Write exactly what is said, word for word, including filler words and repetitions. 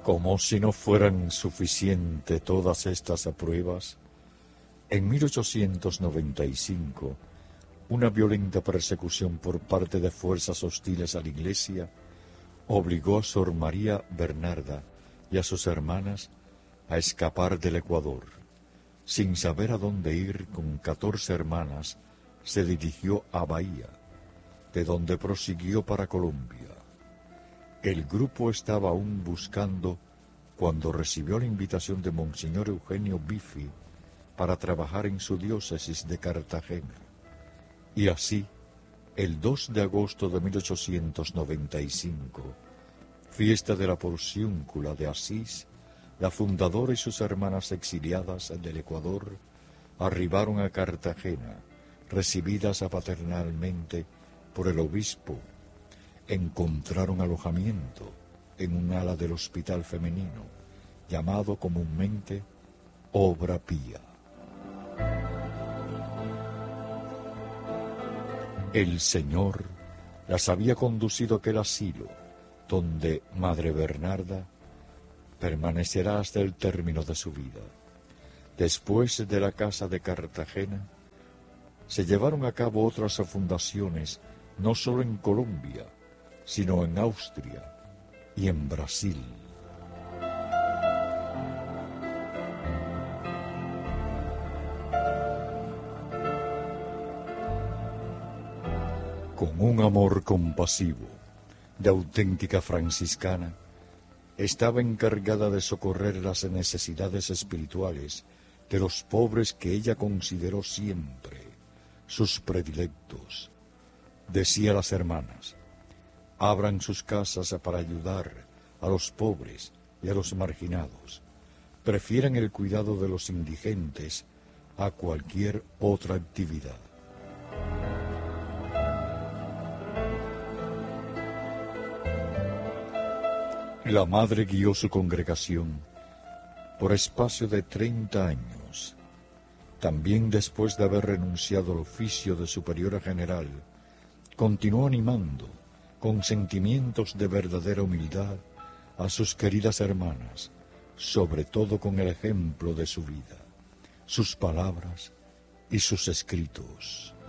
Como si no fueran suficientes todas estas pruebas, en mil ochocientos noventa y cinco, una violenta persecución por parte de fuerzas hostiles a la Iglesia obligó a Sor María Bernarda y a sus hermanas a escapar del Ecuador. Sin saber a dónde ir, con catorce hermanas, se dirigió a Bahía, de donde prosiguió para Colombia. El grupo estaba aún buscando cuando recibió la invitación de Monseñor Eugenio Biffi para trabajar en su diócesis de Cartagena. Y así, el dos de agosto de mil ochocientos noventa y cinco, fiesta de la Porciúncula de Asís, la fundadora y sus hermanas exiliadas del Ecuador arribaron a Cartagena, recibidas paternalmente por el obispo. Encontraron alojamiento en un ala del hospital femenino, llamado comúnmente Obra Pía. El Señor las había conducido a aquel asilo, donde Madre Bernarda permanecerá hasta el término de su vida. Después de la casa de Cartagena, se llevaron a cabo otras fundaciones, no solo en Colombia, sino en Austria y en Brasil. Con un amor compasivo, de auténtica franciscana, estaba encargada de socorrer las necesidades espirituales de los pobres que ella consideró siempre sus predilectos. Decía a las hermanas: abran sus casas para ayudar a los pobres y a los marginados. Prefieran el cuidado de los indigentes a cualquier otra actividad. La madre guió su congregación por espacio de treinta años. También después de haber renunciado al oficio de superiora general, continuó animando con sentimientos de verdadera humildad a sus queridas hermanas, sobre todo con el ejemplo de su vida, sus palabras y sus escritos.